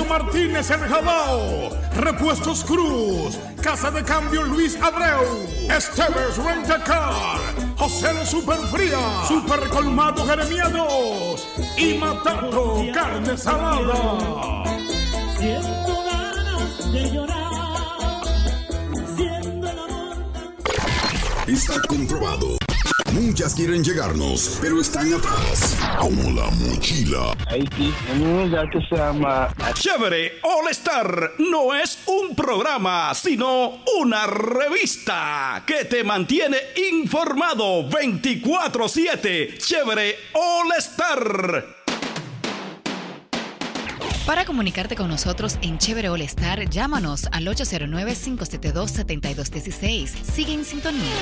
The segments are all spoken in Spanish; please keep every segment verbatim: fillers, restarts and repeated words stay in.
Martínez en Jabao, Repuestos Cruz, Casa de Cambio Luis Abreu, Esteves Rentacar, José Lo Superfría, Super Colmado Jeremianos y Matato Carne Salada. Siento ganas de llorar, siendo el amor. Está comprobado. Muchas quieren llegarnos, pero están atrás, como la mochila. Haití, en un lugar que se llama... Chévere All Star no es un programa, sino una revista que te mantiene informado veinticuatro siete. Chévere All Star. Para comunicarte con nosotros en Chévere All Star, llámanos al ocho cero nueve, cinco siete dos, siete dos uno seis. Sigue en sintonía.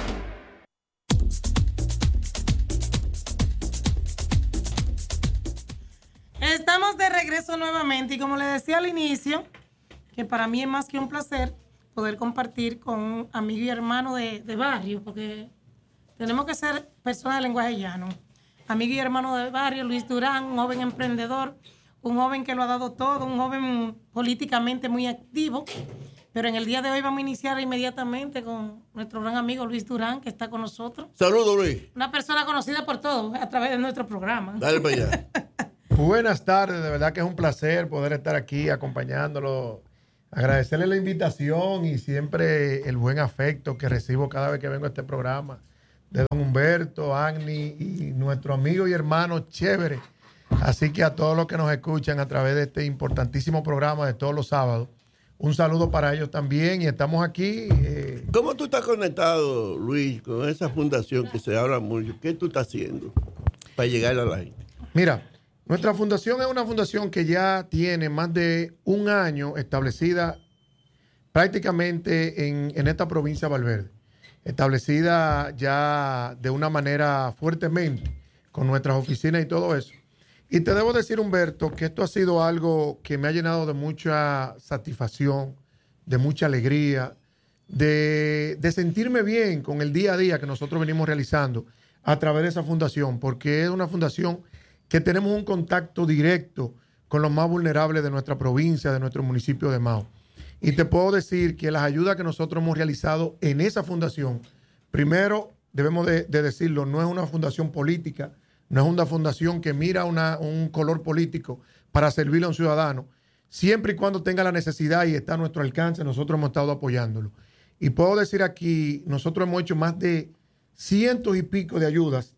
Estamos de regreso nuevamente y como les decía al inicio, que para mí es más que un placer poder compartir con un amigo y hermano de, de barrio, porque tenemos que ser personas de lenguaje llano. Amigo y hermano de barrio, Luis Durán, un joven emprendedor, un joven que lo ha dado todo, un joven políticamente muy activo. Pero en el día de hoy vamos a iniciar inmediatamente con nuestro gran amigo Luis Durán, que está con nosotros. Saludos, Luis. Una persona conocida por todos a través de nuestro programa. Dale para allá. Buenas tardes, de verdad que es un placer poder estar aquí acompañándolo. Agradecerle la invitación y siempre el buen afecto que recibo cada vez que vengo a este programa de don Humberto, Agni y nuestro amigo y hermano Chévere. Así que a todos los que nos escuchan a través de este importantísimo programa de todos los sábados, un saludo para ellos también y estamos aquí. Eh... ¿Cómo tú estás conectado, Luis, con esa fundación que se habla mucho? ¿Qué tú estás haciendo para llegar a la gente? Mira, nuestra fundación es una fundación que ya tiene más de un año establecida prácticamente en, en esta provincia de Valverde. Establecida ya de una manera fuertemente con nuestras oficinas y todo eso. Y te debo decir, Humberto, que esto ha sido algo que me ha llenado de mucha satisfacción, de mucha alegría, de, de sentirme bien con el día a día que nosotros venimos realizando a través de esa fundación, porque es una fundación que tenemos un contacto directo con los más vulnerables de nuestra provincia, de nuestro municipio de Mao. Y te puedo decir que las ayudas que nosotros hemos realizado en esa fundación, primero, debemos de, de decirlo, no es una fundación política, no es una fundación que mira una, un color político para servirle a un ciudadano. Siempre y cuando tenga la necesidad y está a nuestro alcance, nosotros hemos estado apoyándolo. Y puedo decir aquí, nosotros hemos hecho más de cientos y pico de ayudas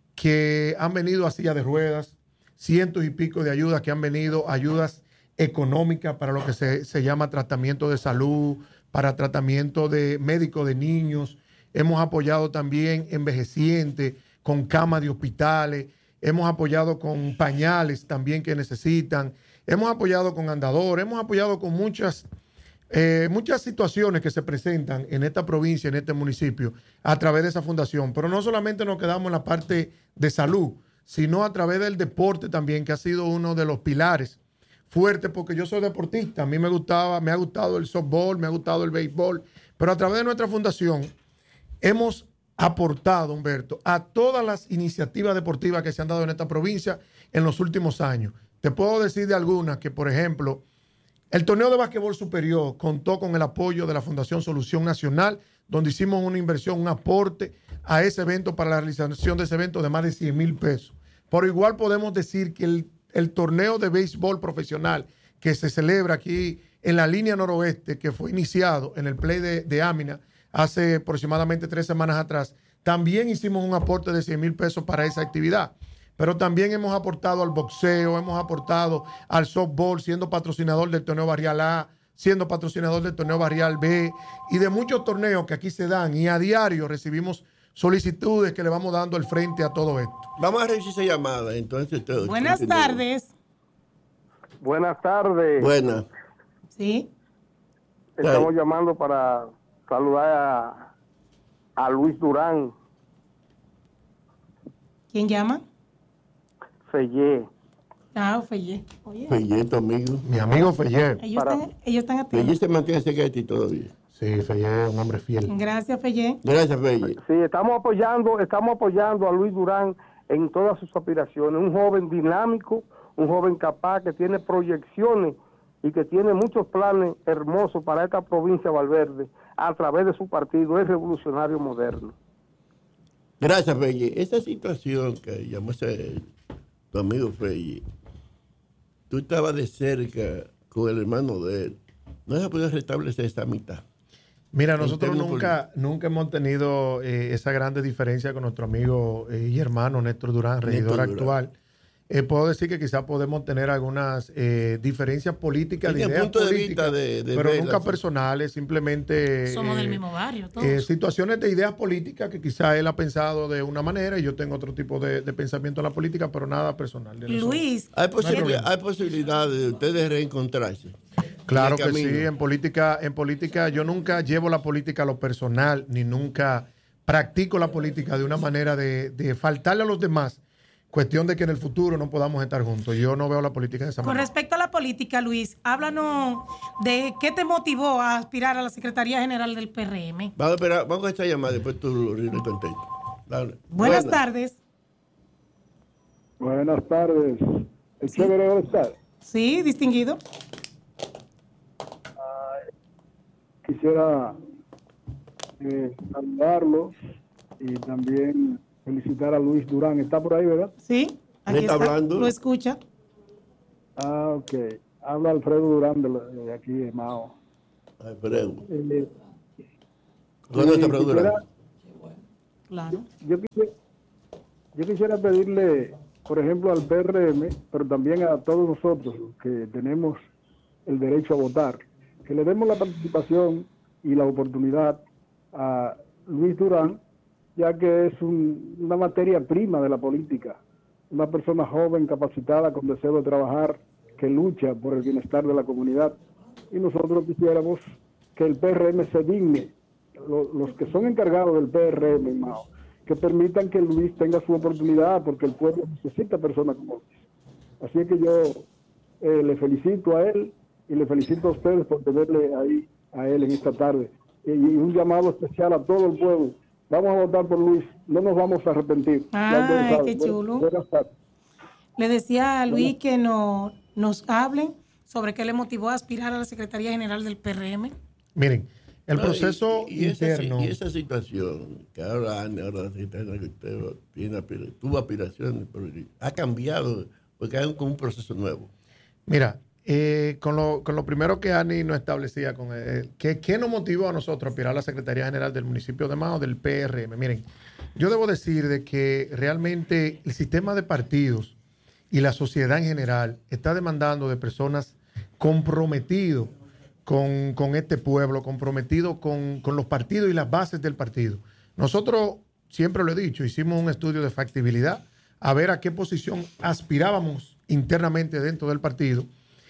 que han venido a silla de ruedas, cientos y pico de ayudas que han venido, ayudas económicas para lo que se, se llama tratamiento de salud, para tratamiento de médico de niños. Hemos apoyado también envejecientes con camas de hospitales. Hemos apoyado con pañales también que necesitan. Hemos apoyado con andadores. Hemos apoyado con muchas, eh, muchas situaciones que se presentan en esta provincia, en este municipio, a través de esa fundación. Pero no solamente nos quedamos en la parte de salud, sino a través del deporte también, que ha sido uno de los pilares fuertes, porque yo soy deportista. A mí me gustaba, me ha gustado el softball, me ha gustado el béisbol, pero a través de nuestra fundación hemos aportado, Humberto, a todas las iniciativas deportivas que se han dado en esta provincia en los últimos años. Te puedo decir de algunas que, por ejemplo, el torneo de básquetbol superior contó con el apoyo de la Fundación Solución Nacional, donde hicimos una inversión, un aporte a ese evento para la realización de ese evento de más de cien mil pesos. Por igual podemos decir que el, el torneo de béisbol profesional que se celebra aquí en la línea noroeste, que fue iniciado en el play de, de Amina hace aproximadamente tres semanas atrás, también hicimos un aporte de cien mil pesos para esa actividad. Pero también hemos aportado al boxeo, hemos aportado al softball, siendo patrocinador del torneo Barrial A, siendo patrocinador del torneo Barrial B y de muchos torneos que aquí se dan. Y a diario recibimos solicitudes que le vamos dando al frente a todo esto. Vamos a recibir esa llamada. Entonces, todo, Buenas tardes. Buenas tardes. Buenas. Sí. Estamos llamando para saludar a, a Luis Durán. ¿Quién llama? Fellé. Ah, Fellé. Oye. Fellé, tu amigo. Mi amigo Fellé. Ellos, para... están, ellos están atentos. Fellé se mantiene cerca de ti todavía. Sí, Fellé es un hombre fiel. Gracias, Fellé. Gracias, Fellé. Sí, estamos apoyando, estamos apoyando a Luis Durán en todas sus aspiraciones. Un joven dinámico, un joven capaz que tiene proyecciones y que tiene muchos planes hermosos para esta provincia de Valverde a través de su partido, es Revolucionario Moderno. Gracias, Feye. Esa situación que llamó ese, tu amigo Feye, tú estabas de cerca con el hermano de él, no se ha podido restablecer esa mitad. Mira, nosotros nunca, nunca hemos tenido eh, esa grande diferencia con nuestro amigo eh, y hermano Néstor Durán, regidor Néstor Durán. actual. Eh, puedo decir que quizás podemos tener algunas eh, diferencias políticas, de Desde el ideas punto de políticas, vista de- de pero ver nunca las- personales, simplemente Somos eh, del mismo barrio, todos. eh, situaciones de ideas políticas que quizás él ha pensado de una manera y yo tengo otro tipo de, de pensamiento en la política, pero nada personal. De nosotros. Luis, Hay, No hay posibil- problema. hay posibilidad de ustedes reencontrarse. Claro en el que sí, camino. en política, en política yo nunca llevo la política a lo personal, ni nunca practico la política de una manera de, de faltarle a los demás, cuestión de que en el futuro no podamos estar juntos. Yo no veo la política de esa con manera. respecto a la política, Luis, háblanos de qué te motivó a aspirar a la Secretaría General del P R M. Vamos a esperar, vamos a esta llamada, después tú le contestas. Dale. Buenas Buenas. tardes. Buenas tardes. ¿El chévere All Star? Sí, distinguido. Quisiera eh, saludarlo y también felicitar a Luis Durán. ¿Está por ahí, verdad? Sí, aquí está está. hablando? Lo escucha. Ah, ok. Habla Alfredo Durán de, la- de aquí de Mao. Alfredo. Eh, ¿Dónde está eh, Alfredo Durán? quisiera- Claro. Yo quisiera, yo quisiera pedirle, por ejemplo, al P R M, pero también a todos nosotros que tenemos el derecho a votar, que le demos la participación y la oportunidad a Luis Durán, ya que es un- una materia prima de la política, una persona joven, capacitada, con deseo de trabajar, que lucha por el bienestar de la comunidad. Y nosotros quisiéramos que el P R M se digne, lo- los que son encargados del P R M, Mao, que permitan que Luis tenga su oportunidad, porque el pueblo necesita personas como Luis. Así que yo eh, le felicito a él y le felicito a ustedes por tenerle ahí a él en esta tarde. Y, y un llamado especial a todo el pueblo. Vamos a votar por Luis, no nos vamos a arrepentir. Ya ustedes Ay, saben. qué Buenas- chulo. buenas tardes. Le decía a Luis que no, nos hablen sobre qué le motivó a aspirar a la Secretaría General del P R M. Miren, el No, proceso y, y esa, interno. y esa situación que ahora Ana, ahora la secretaria que usted tiene, aspira- tuvo aspiraciones, pero ha cambiado porque hay un, como un proceso nuevo. Mira, eh, con, lo, con lo primero que Ani nos establecía, con el, ¿qué, ¿qué nos motivó a nosotros a aspirar a la Secretaría General del municipio de Mao, del P R M? Miren, yo debo decir de que realmente el sistema de partidos y la sociedad en general está demandando de personas comprometidos con, con este pueblo, comprometidos con, con los partidos y las bases del partido. Nosotros, siempre lo he dicho, hicimos un estudio de factibilidad a ver a qué posición aspirábamos internamente dentro del partido.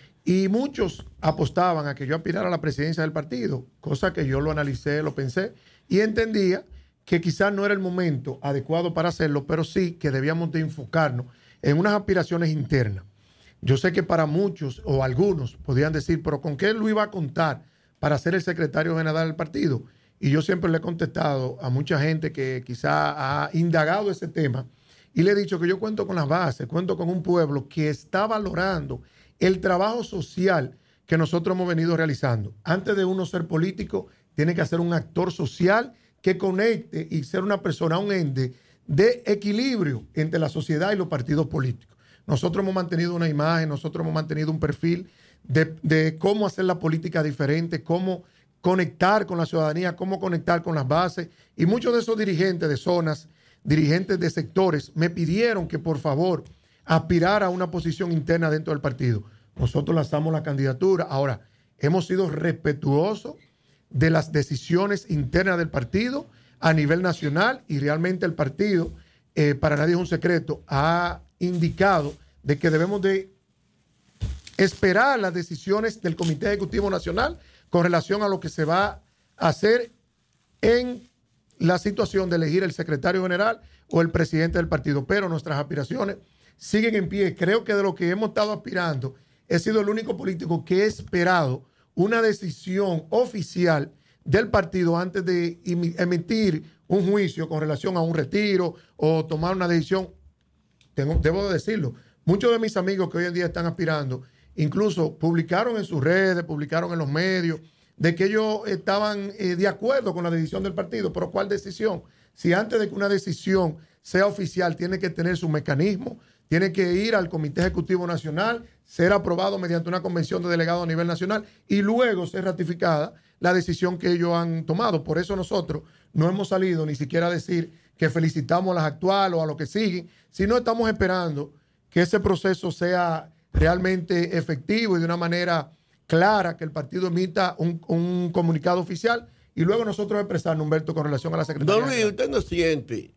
Y muchos apostaban a que yo aspirara a la presidencia del partido, cosa que yo lo analicé, lo pensé y entendía que quizás no era el momento adecuado para hacerlo, pero sí que debíamos de enfocarnos en unas aspiraciones internas. Yo sé que para muchos o algunos podrían decir, pero ¿con qué lo iba a contar para ser el secretario general del partido? Y yo siempre le he contestado a mucha gente que quizá ha indagado ese tema y le he dicho que yo cuento con las bases, cuento con un pueblo que está valorando el trabajo social que nosotros hemos venido realizando. Antes de uno ser político, tiene que ser un actor social que conecte y ser una persona, un ente de equilibrio entre la sociedad y los partidos políticos. Nosotros hemos mantenido una imagen, nosotros hemos mantenido un perfil de, de cómo hacer la política diferente, cómo conectar con la ciudadanía, cómo conectar con las bases. Y muchos de esos dirigentes de zonas, dirigentes de sectores, me pidieron que por favor aspirara a una posición interna dentro del partido. Nosotros lanzamos la candidatura. Ahora, hemos sido respetuosos de las decisiones internas del partido a nivel nacional y realmente el partido, eh, para nadie es un secreto, ha indicado de que debemos de esperar las decisiones del Comité Ejecutivo Nacional con relación a lo que se va a hacer en la situación de elegir el secretario general o el presidente del partido. Pero nuestras aspiraciones siguen en pie. Creo que de lo que hemos estado aspirando, he sido el único político que he esperado una decisión oficial del partido antes de emitir un juicio con relación a un retiro o tomar una decisión. Tengo, debo de decirlo, muchos de mis amigos que hoy en día están aspirando incluso publicaron en sus redes, publicaron en los medios, de que ellos estaban eh, de acuerdo con la decisión del partido. ¿Pero cuál decisión? Si antes de que una decisión sea oficial tiene que tener su mecanismo, tiene que ir al Comité Ejecutivo Nacional, ser aprobado mediante una convención de delegados a nivel nacional y luego ser ratificada la decisión que ellos han tomado. Por eso nosotros no hemos salido ni siquiera a decir que felicitamos a las actuales o a los que siguen, sino estamos esperando que ese proceso sea realmente efectivo y de una manera clara, que el partido emita un, un comunicado oficial y luego nosotros expresarnos, Humberto, con relación a la Secretaría. Don Luis, usted no siente,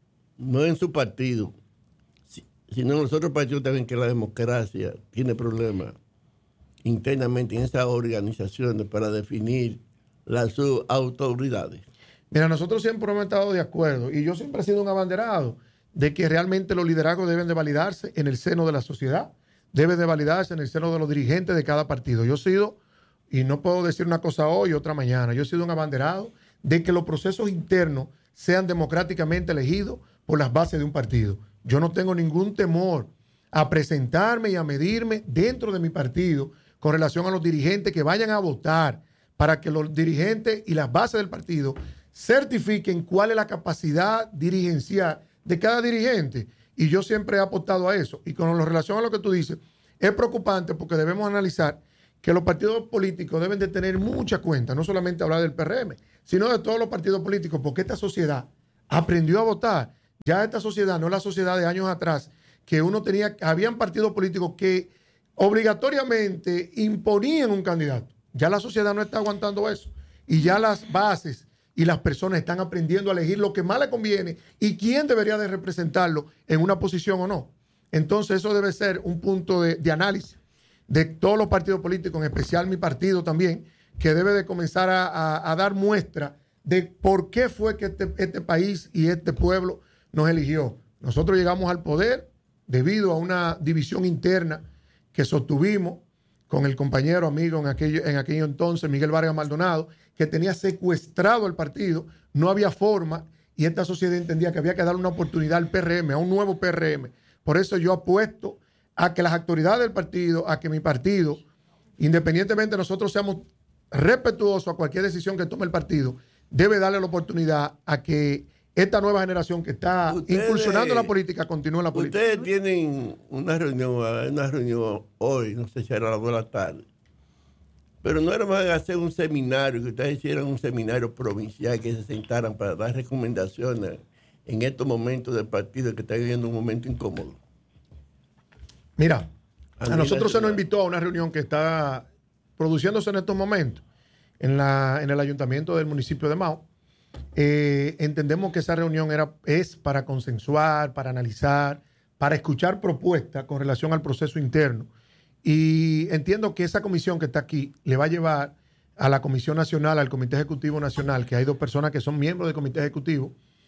no en su partido, sino en los otros partidos también, que la democracia tiene problemas internamente en esas organizaciones para definir las sus autoridades. Mira, nosotros siempre hemos estado de acuerdo y yo siempre he sido un abanderado de que realmente los liderazgos deben de validarse en el seno de la sociedad, deben de validarse en el seno de los dirigentes de cada partido. Yo he sido, y no puedo decir una cosa hoy y otra mañana, yo he sido un abanderado de que los procesos internos sean democráticamente elegidos por las bases de un partido. Yo no tengo ningún temor a presentarme y a medirme dentro de mi partido con relación a los dirigentes que vayan a votar, para que los dirigentes y las bases del partido certifiquen cuál es la capacidad dirigencial de cada dirigente. Y yo siempre he apostado a eso. Y con relación a lo que tú dices, es preocupante porque debemos analizar que los partidos políticos deben de tener mucha cuenta, no solamente hablar del P R M, sino de todos los partidos políticos, porque esta sociedad aprendió a votar. Ya esta sociedad no es la sociedad de años atrás, que uno tenía, habían partidos políticos que obligatoriamente imponían un candidato. Ya la sociedad no está aguantando eso. Y ya las bases y las personas están aprendiendo a elegir lo que más le conviene y quién debería de representarlo en una posición o no. Entonces eso debe ser un punto de, de análisis de todos los partidos políticos, en especial mi partido también, que debe de comenzar a, a, a dar muestra de por qué fue que este, este país y este pueblo nos eligió. Nosotros llegamos al poder debido a una división interna que sostuvimos con el compañero amigo en aquello, en aquello entonces, Miguel Vargas Maldonado, que tenía secuestrado el partido, no había forma, y esta sociedad entendía que había que darle una oportunidad al P R M, a un nuevo P R M. Por eso yo apuesto a que las autoridades del partido, a que mi partido, independientemente de nosotros seamos respetuosos a cualquier decisión que tome el partido, debe darle la oportunidad a que esta nueva generación que está ustedes, incursionando en la política continúe en la política. Ustedes tienen una reunión, una reunión hoy, no sé si era a las dos de la tarde, pero no era más hacer un seminario, que ustedes hicieran un seminario provincial, que se sentaran para dar recomendaciones en estos momentos del partido que está viviendo un momento incómodo. Mira, a, a nosotros se nos invitó a una reunión que está produciéndose en estos momentos en, la, en el ayuntamiento del municipio de Mao. Eh, entendemos que esa reunión era, es para consensuar, para analizar, para escuchar propuestas con relación al proceso interno. Y entiendo que esa comisión que está aquí le va a llevar a la Comisión Nacional, al Comité Ejecutivo Nacional, que hay dos personas que son miembros del Comité Ejecutivo,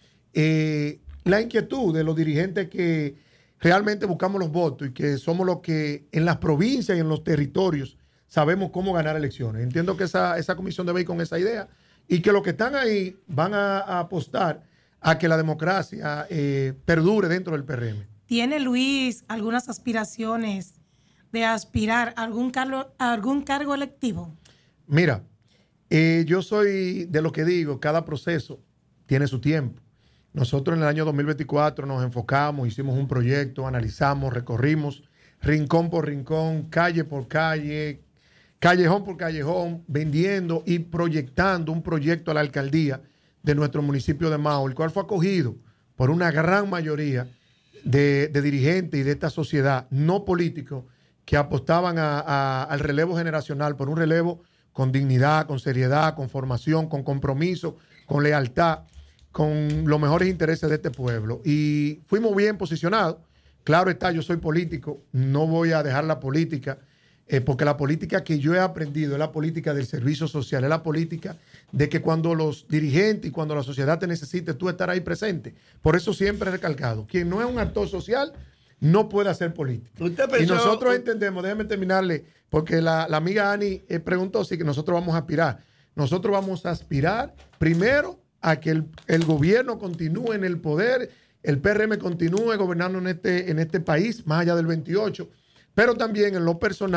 eh, la inquietud de los dirigentes que realmente buscamos los votos y que somos los que en las provincias y en los territorios sabemos cómo ganar elecciones. Entiendo que esa, esa comisión debe ir con esa idea y que los que están ahí van a, a apostar a que la democracia eh, perdure dentro del P R M. ¿Tiene Luis algunas aspiraciones de aspirar a algún cargo, a algún cargo electivo? Mira, eh, yo soy de lo que digo, cada proceso tiene su tiempo. Nosotros en el año dos mil veinticuatro nos enfocamos, hicimos un proyecto, analizamos, recorrimos rincón por rincón, calle por calle, callejón por callejón, vendiendo y proyectando un proyecto a la alcaldía de nuestro municipio de Mao, el cual fue acogido por una gran mayoría de, de dirigentes y de esta sociedad no políticos que apostaban a, a, al relevo generacional, por un relevo con dignidad, con seriedad, con formación, con compromiso, con lealtad, con los mejores intereses de este pueblo. Y fuimos bien posicionados. Claro está, yo soy político, no voy a dejar la política, eh, porque la política que yo he aprendido es la política del servicio social, es la política de que cuando los dirigentes y cuando la sociedad te necesite, tú estarás ahí presente. Por eso siempre he recalcado, quien no es un actor social no puede hacer política. Pensó, y nosotros entendemos, déjeme terminarle, porque la, la amiga Ani eh, preguntó si que nosotros vamos a aspirar. Nosotros vamos a aspirar primero a que el, el gobierno continúe en el poder, el P R M continúe gobernando en este, en este país, más allá del veintiocho, pero también en lo personal,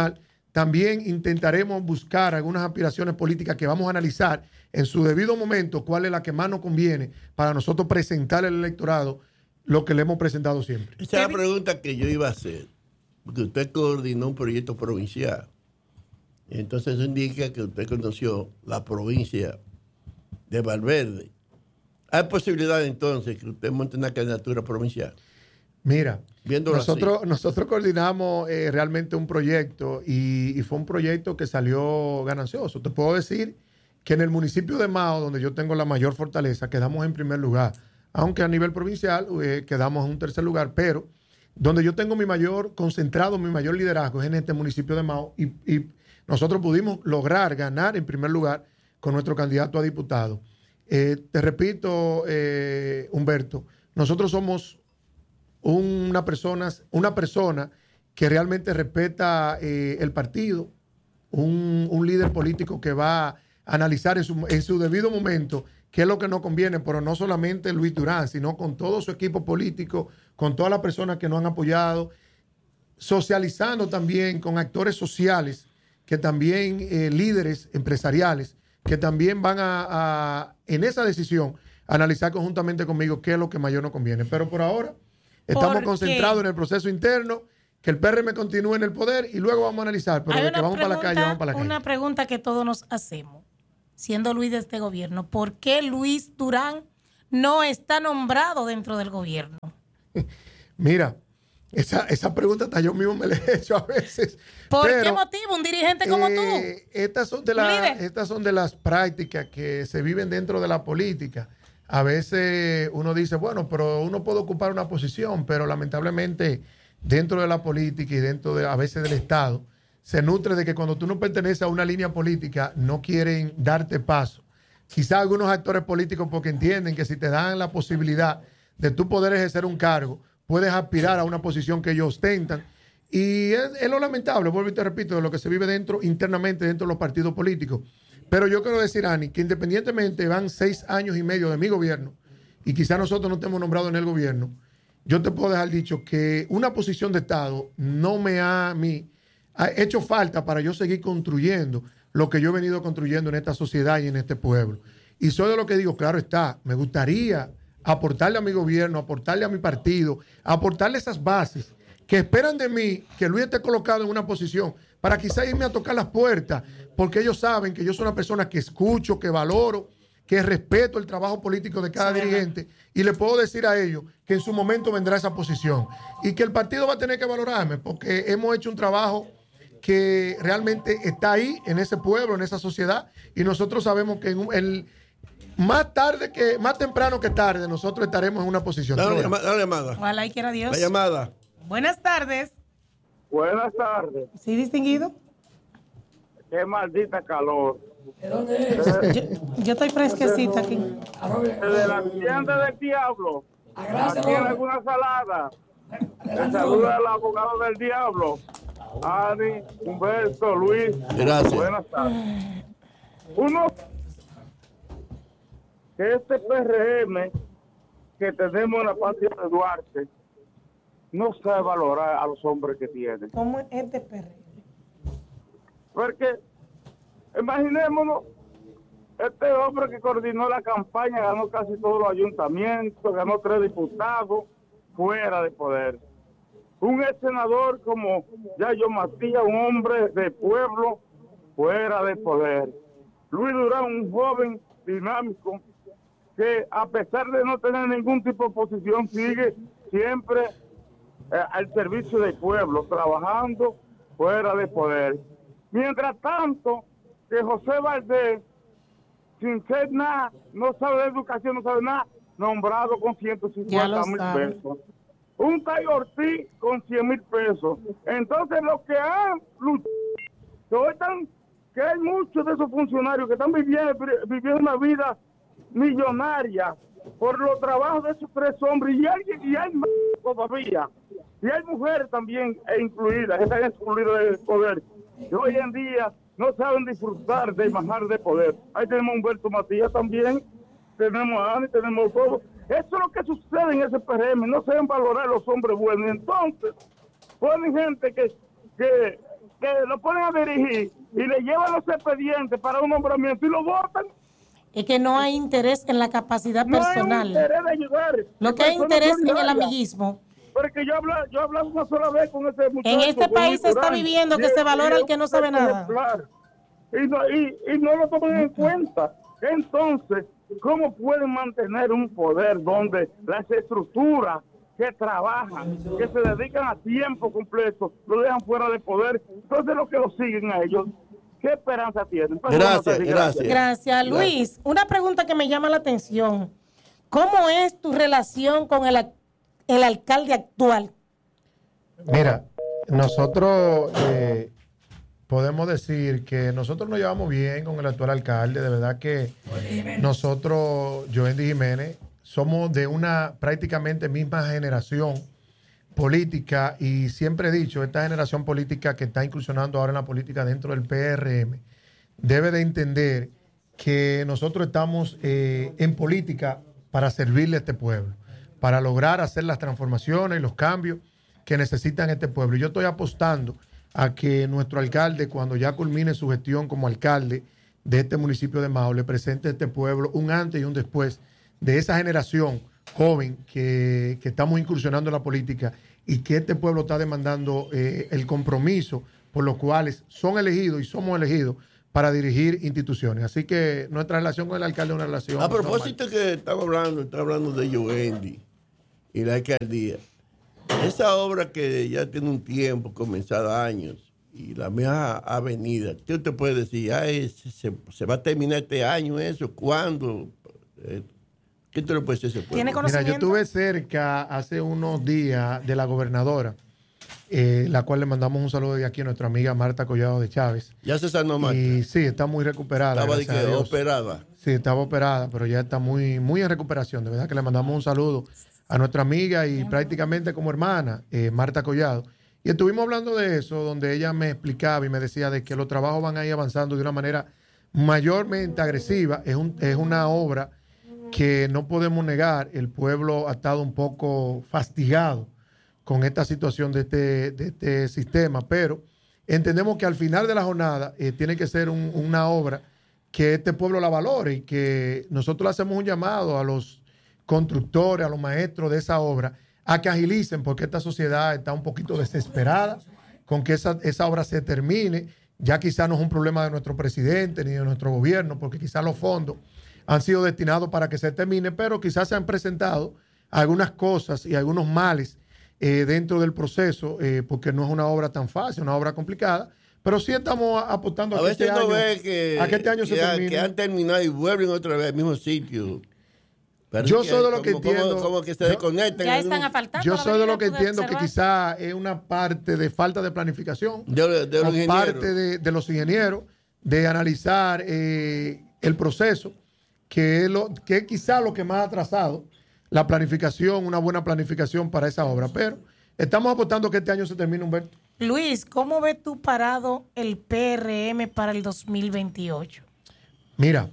también intentaremos buscar algunas aspiraciones políticas que vamos a analizar en su debido momento cuál es la que más nos conviene para nosotros presentar al electorado lo que le hemos presentado siempre. Esa es la pregunta que yo iba a hacer, porque usted coordinó un proyecto provincial. Entonces eso indica que usted conoció la provincia de Valverde. ¿Hay posibilidad entonces que usted monte una candidatura provincial? Mira, Viéndolo nosotros, así. nosotros coordinamos eh, realmente un proyecto y, y fue un proyecto que salió ganancioso. Te puedo decir que en el municipio de Mao, donde yo tengo la mayor fortaleza, quedamos en primer lugar. Aunque a nivel provincial eh, quedamos en un tercer lugar, pero donde yo tengo mi mayor concentrado, mi mayor liderazgo es en este municipio de Mao y, y nosotros pudimos lograr ganar en primer lugar con nuestro candidato a diputado. Eh, te repito, eh, Humberto, nosotros somos una persona, una persona que realmente respeta eh, el partido, un, un líder político que va a analizar en su, en su debido momento qué es lo que nos conviene, pero no solamente Luis Durán, sino con todo su equipo político, con todas las personas que nos han apoyado, socializando también con actores sociales, que también eh, líderes empresariales, que también van a, a, en esa decisión, analizar conjuntamente conmigo qué es lo que mayor nos conviene. Pero por ahora estamos concentrados en el proceso interno, que el P R M continúe en el poder y luego vamos a analizar. Pero de que vamos para la calle, vamos para la calle. Una pregunta que todos nos hacemos, siendo Luis de este gobierno. ¿Por qué Luis Durán no está nombrado dentro del gobierno? Mira, esa, esa pregunta hasta yo mismo me la he hecho a veces. ¿Por pero, qué motivo un dirigente como eh, tú? Estas son, de la, estas son de las prácticas que se viven dentro de la política. A veces uno dice, bueno, pero uno puede ocupar una posición, pero lamentablemente dentro de la política y dentro de a veces del Estado, se nutre de que cuando tú no perteneces a una línea política, no quieren darte paso. Quizá algunos actores políticos porque entienden que si te dan la posibilidad de tú poder ejercer un cargo, puedes aspirar a una posición que ellos ostentan. Y es, es lo lamentable, vuelvo y te repito, de lo que se vive dentro, internamente dentro de los partidos políticos. Pero yo quiero decir, Ani, que independientemente van seis años y medio de mi gobierno, y quizá nosotros no estemos nombrados en el gobierno, yo te puedo dejar dicho que una posición de Estado no me ha a mí ha hecho falta para yo seguir construyendo lo que yo he venido construyendo en esta sociedad y en este pueblo. Y soy de lo que digo, claro está, me gustaría aportarle a mi gobierno, aportarle a mi partido, aportarle esas bases que esperan de mí que Luis esté colocado en una posición para quizá irme a tocar las puertas, porque ellos saben que yo soy una persona que escucho, que valoro, que respeto el trabajo político de cada sí, dirigente, y le puedo decir a ellos que en su momento vendrá esa posición y que el partido va a tener que valorarme porque hemos hecho un trabajo que realmente está ahí en ese pueblo, en esa sociedad, y nosotros sabemos que en el más tarde que más temprano que tarde nosotros estaremos en una posición. Dale la llamada. Ojalá y quiera Dios. La llamada. Buenas tardes. Buenas tardes. Sí, distinguido. Qué maldita calor. ¿De dónde es? Yo, yo estoy fresquecita aquí. De la tienda del diablo. Aquí en alguna salada. Le saluda el abogado del diablo. Ani, Humberto, Luis. Gracias. Buenas tardes. Uno, que este P R M que tenemos en la patria de Duarte no sabe valorar a los hombres que tiene. ¿Cómo es este P R M? Porque, imaginémonos, este hombre que coordinó la campaña ganó casi todos los ayuntamientos, ganó tres diputados, fuera de poder. Un ex senador como Yayo Matías, un hombre de pueblo, fuera de poder. Luis Durán, un joven dinámico, que a pesar de no tener ningún tipo de posición, sigue siempre eh, al servicio del pueblo, trabajando fuera de poder. Mientras tanto, que José Valdés, sin ser nada, no sabe de educación, no sabe nada, nombrado con ciento cincuenta mil pesos. Un Tay Ortiz con cien mil pesos. Entonces, los que han luchado, que hay muchos de esos funcionarios que están viviendo, viviendo una vida millonaria por los trabajos de esos tres hombres, y hay, y hay más todavía, y hay mujeres también incluidas, que están excluidas del poder, que hoy en día no saben disfrutar de bajar de poder. Ahí tenemos a Humberto Matías también, tenemos a Ani, tenemos todo. Eso es lo que sucede en ese P R M, no saben valorar a los hombres buenos. Entonces, ponen gente que, que que lo ponen a dirigir y le llevan los expedientes para un nombramiento y lo votan. Es que no hay interés en la capacidad No personal. hay interés de ayudar. Lo que hay interés en el amiguismo. Porque yo hablaba, yo hablaba una sola vez con ese muchacho. En este país se está viviendo que se valora el que no sabe nada. Y no, y, y no lo toman en cuenta. Entonces, ¿cómo pueden mantener un poder donde las estructuras que trabajan, que se dedican a tiempo completo, lo dejan fuera de poder? Entonces, los que lo siguen a ellos, ¿qué esperanza tienen? Pues, Gracias, bueno, gracias. Gracias, Luis. Una pregunta que me llama la atención. ¿Cómo es tu relación con el, el alcalde actual? Mira, nosotros eh, podemos decir que nosotros nos llevamos bien con el actual alcalde. De verdad que nosotros, Joendy Jiménez, somos de una prácticamente misma generación política y siempre he dicho, esta generación política que está incursionando ahora en la política dentro del P R M debe de entender que nosotros estamos eh, en política para servirle a este pueblo, para lograr hacer las transformaciones y los cambios que necesitan este pueblo. Y yo estoy apostando a que nuestro alcalde, cuando ya culmine su gestión como alcalde de este municipio de Mao, le presente a este pueblo un antes y un después de esa generación joven que, que estamos incursionando en la política y que este pueblo está demandando eh, el compromiso por los cuales son elegidos y somos elegidos para dirigir instituciones. Así que nuestra relación con el alcalde es una relación... A propósito normal. Que estamos hablando, estamos hablando de Joendy y la alcaldía. Esa obra que ya tiene un tiempo, comenzada años, y la misma avenida, ¿qué usted puede decir? Ah, se, se va a terminar este año eso? ¿Cuándo? Eh, ¿Qué te lo puede decir? ¿Tiene conocimiento? Mira, yo estuve cerca hace unos días de la gobernadora, eh, la cual le mandamos un saludo de aquí a nuestra amiga Marta Collado de Chávez. ¿Ya se sanó Marta? Y sí, está muy recuperada. Estaba de que operada. Sí, estaba operada, pero ya está muy, muy en recuperación. De verdad que le mandamos un saludo a nuestra amiga y prácticamente como hermana, eh, Marta Collado. Y estuvimos hablando de eso, donde ella me explicaba y me decía de que los trabajos van a ir avanzando de una manera mayormente agresiva. Es, un, es una obra que no podemos negar. El pueblo ha estado un poco fastigado con esta situación de este, de este sistema, pero entendemos que al final de la jornada eh, tiene que ser un, una obra que este pueblo la valore y que nosotros le hacemos un llamado a los constructores, a los maestros de esa obra, a que agilicen, porque esta sociedad está un poquito desesperada con que esa, esa obra se termine. Ya quizás no es un problema de nuestro presidente ni de nuestro gobierno, porque quizás los fondos han sido destinados para que se termine, pero quizás se han presentado algunas cosas y algunos males eh, dentro del proceso, eh, porque no es una obra tan fácil, una obra complicada, pero sí estamos apostando a, a que, este no año, ve que, a que este año que se ha, termine. Que han terminado y vuelven otra vez al mismo sitio. Parece yo soy de lo que como, entiendo. Como, como que se desconectan. Ya están asfaltando. Yo soy de lo que entiendo que quizá es una parte de falta de planificación, de, de o parte de, de los ingenieros, de analizar eh, el proceso, que es, lo, que es quizá lo que más ha atrasado la planificación, una buena planificación para esa obra. Pero estamos apostando que este año se termine, Humberto. Luis, ¿cómo ves tú parado el P R M para el dos mil veintiocho? Mira,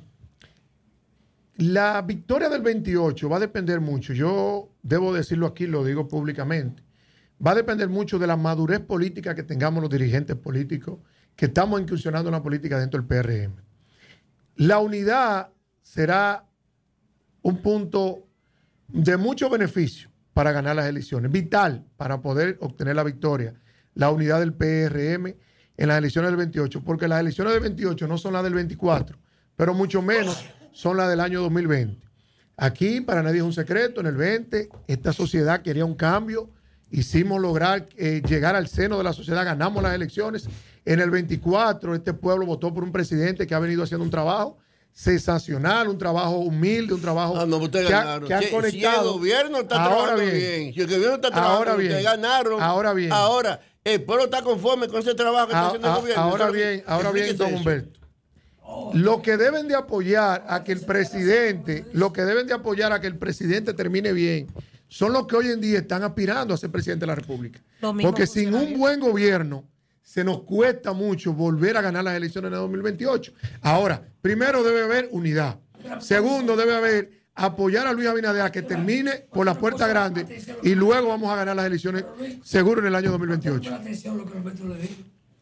la victoria del veintiocho va a depender mucho. Yo debo decirlo aquí, lo digo públicamente. Va a depender mucho de la madurez política que tengamos los dirigentes políticos que estamos incursionando en la política dentro del P R M. La unidad será un punto de mucho beneficio para ganar las elecciones, vital para poder obtener la victoria, la unidad del P R M en las elecciones del veintiocho, porque las elecciones del veintiocho no son las del veinticuatro, pero mucho menos son las del año dos mil veinte. Aquí, para nadie es un secreto, en el veinte, esta sociedad quería un cambio, hicimos lograr eh, llegar al seno de la sociedad, ganamos las elecciones. En el veinticuatro, este pueblo votó por un presidente que ha venido haciendo un trabajo sensacional, un trabajo humilde, un trabajo ah, no, que, ha, que han si, conectado. Si el gobierno está ahora trabajando bien, bien, si el gobierno está trabajando ahora bien, ustedes ganaron, ahora bien, ahora el pueblo está conforme con ese trabajo que está a, haciendo el a, gobierno. Ahora bien, ahora bien, don Humberto. Lo que deben de apoyar a que el presidente, lo que deben de apoyar a que el presidente termine bien, son los que hoy en día están aspirando a ser presidente de la República. Porque sin un buen gobierno se nos cuesta mucho volver a ganar las elecciones en el dos mil veintiocho. Ahora, primero debe haber unidad. Segundo, debe haber apoyar a Luis Abinader a que termine por la puerta grande y luego vamos a ganar las elecciones seguro en el año dos mil veintiocho.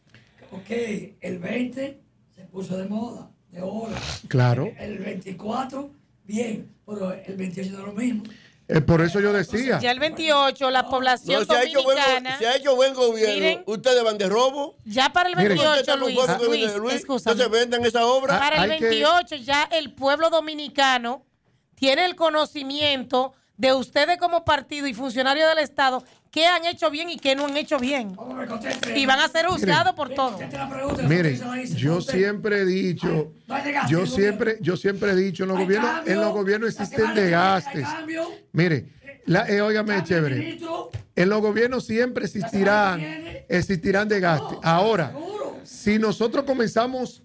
Porque el veinte se puso de moda, de hora. Claro. El veinticuatro, bien, pero el veintiocho no es lo mismo. Eh, por eso yo decía. Ya el veintiocho, la población No, se ha hecho buen, dominicana. se ha hecho buen gobierno. Miren, ustedes van de robo. Ya para el Miren, veintiocho, usted Luis, está con Luis, Luis, escúchame. entonces vendan esa obra. Para el Hay que- veintiocho ya el pueblo dominicano tiene el conocimiento de ustedes como partido y funcionarios del Estado qué han hecho bien y qué no han hecho bien. Y van a ser juzgados por todo. Miren, yo siempre he dicho, yo siempre, yo siempre he dicho, en los gobiernos, en los gobiernos existen desgastes. Mire, la, eh, óigame, chévere. En los gobiernos siempre existirán, existirán desgastes. Ahora, si nosotros comenzamos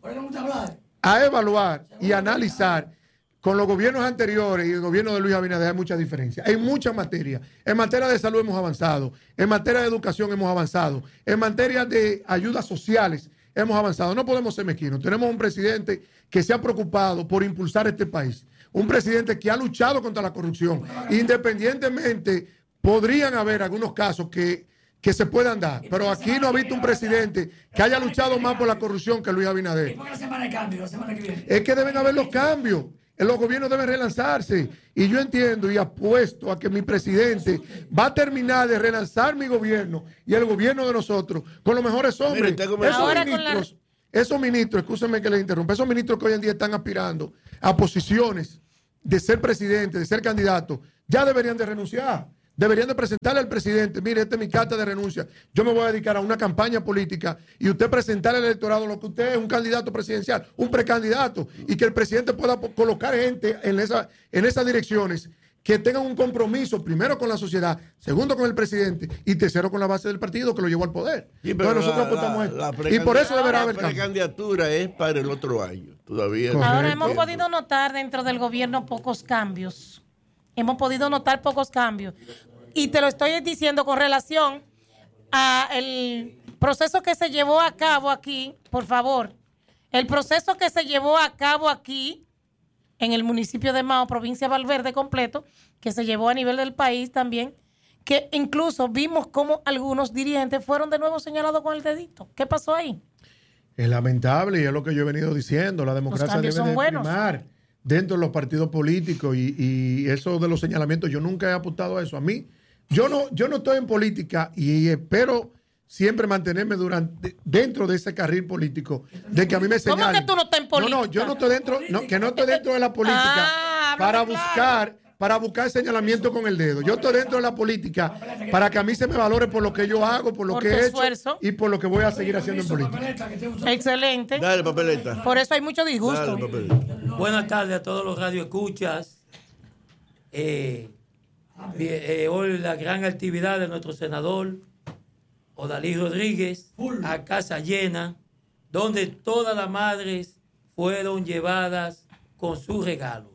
a evaluar y analizar con los gobiernos anteriores y el gobierno de Luis Abinader hay mucha diferencia. Hay muchas materias. En materia de salud hemos avanzado. En materia de educación hemos avanzado. En materia de ayudas sociales hemos avanzado. No podemos ser mezquinos. Tenemos un presidente que se ha preocupado por impulsar este país. Un presidente que ha luchado contra la corrupción. Independientemente, podrían haber algunos casos que, que se puedan dar. Pero aquí no ha visto un presidente que haya luchado más por la corrupción que Luis Abinader. La semana de cambio, la semana que viene. Es que deben haber los cambios. Los gobiernos deben relanzarse. Y yo entiendo y apuesto a que mi presidente va a terminar de relanzar mi gobierno y el gobierno de nosotros con los mejores hombres. Mire, tengo esos ahora ministros, esos ministros, escúsenme que les interrumpa, esos ministros que hoy en día están aspirando a posiciones de ser presidente, de ser candidato, ya deberían de renunciar. Deberían de presentarle al presidente, mire, esta es mi carta de renuncia, yo me voy a dedicar a una campaña política y usted presentarle al electorado lo que usted es un candidato presidencial, un precandidato, y que el presidente pueda po- colocar gente en, esa, en esas direcciones que tengan un compromiso, primero con la sociedad, segundo con el presidente y tercero con la base del partido que lo llevó al poder. Sí, pero Entonces nosotros la- apuntamos la- a esto. la Y por eso deberá la haber cambio. precandidatura es para el otro año. Todavía no. Ahora hemos podido notar dentro del gobierno pocos cambios. Hemos podido notar pocos cambios. Y te lo estoy diciendo con relación al proceso que se llevó a cabo aquí, por favor. El proceso que se llevó a cabo aquí, en el municipio de Mao, provincia de Valverde completo, que se llevó a nivel del país también, que incluso vimos cómo algunos dirigentes fueron de nuevo señalados con el dedito. ¿Qué pasó ahí? Es lamentable y es lo que yo he venido diciendo. La democracia cambios debe son de buenos. primar dentro de los partidos políticos y, y eso de los señalamientos, yo nunca he apuntado a eso. A mí, yo no, yo no estoy en política y espero siempre mantenerme durante dentro de ese carril político de que a mí me ¿Cómo señalen. que tú no estás en política? No, no, yo no estoy dentro, no, que no estoy dentro de la política Ah, háblame para claro. buscar, para buscar señalamiento con el dedo. Yo estoy dentro de la política para que a mí se me valore por lo que yo hago, por lo Por que tu he esfuerzo. hecho y por lo que voy a seguir haciendo en política. Excelente. Dale, papeleta. Por eso hay mucho disgusto. Dale, papeleta. Buenas tardes a todos los radioescuchas. Eh, bien, eh, hoy la gran actividad de nuestro senador Odalí Rodríguez, a casa llena, donde todas las madres fueron llevadas con sus regalos.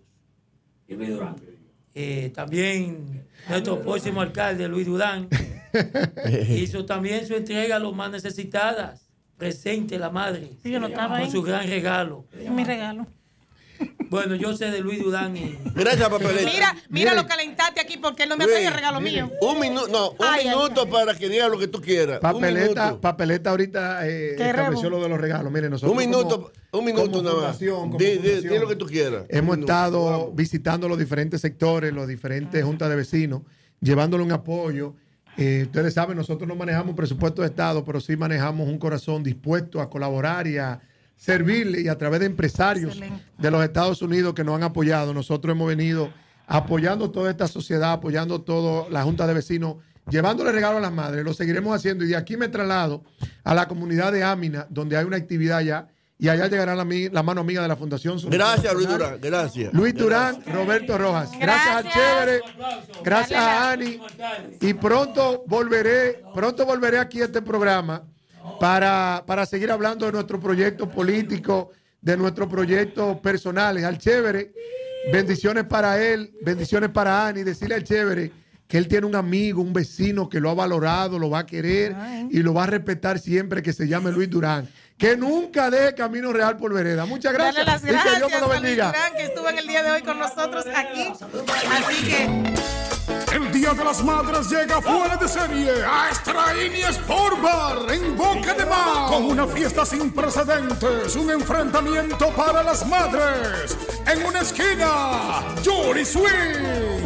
Eh, también nuestro próximo alcalde, Luis Durán, hizo también su entrega a los más necesitadas. Presente la madre Sí, yo no estaba con ahí. su gran regalo. Mi regalo. Bueno, yo sé de Luis Durán y... Gracias, papeleta. Mira, mira Miren, lo calentaste aquí porque él no me ha Luis, traído el regalo miren, mío. Un minuto, no, un Ay, ay, minuto para que diga lo que tú quieras. Un Papeleta, minuto. papeleta ahorita eh, Qué estableció rebo. lo de los regalos. Miren, nosotros Un minuto, como- un minuto como nada más. fundación, como Di, di- fundación, di lo que tú quieras. Un Hemos minuto, estado vamos. visitando los diferentes sectores, los diferentes juntas de vecinos, llevándole un apoyo. Eh, ustedes saben, nosotros no manejamos presupuesto de Estado, pero sí manejamos un corazón dispuesto a colaborar y a servirle, y a través de empresarios Excelente. de los Estados Unidos que nos han apoyado. Nosotros hemos venido apoyando toda esta sociedad, apoyando toda la junta de vecinos, llevándole regalos a las madres. Lo seguiremos haciendo y de aquí me traslado a la comunidad de Ámina, donde hay una actividad ya, y allá llegará la, mi- la mano amiga de la Fundación. Gracias, Luis Durán. Gracias. Luis Durán, Roberto Rojas. Gracias, al Gracias. Chévere, gracias a Ani. Y pronto volveré, pronto volveré aquí a este programa para, para seguir hablando de nuestro proyecto político, de nuestros proyectos personales. Al Chévere, bendiciones para él, bendiciones para Ani. Decirle al Chévere que él tiene un amigo, un vecino que lo ha valorado, lo va a querer y lo va a respetar siempre, que se llame Luis Durán. Que nunca deje Camino Real por vereda. Muchas gracias. Dale las Y que gracias Dios me lo a Luis bendiga. Durán, que estuvo en el día de hoy con nosotros aquí. Así que... El Día de las Madres llega fuera de serie a Straini Sport Bar en Boca de Mar con una fiesta sin precedentes, un enfrentamiento para las madres. En una esquina, Jory Swing.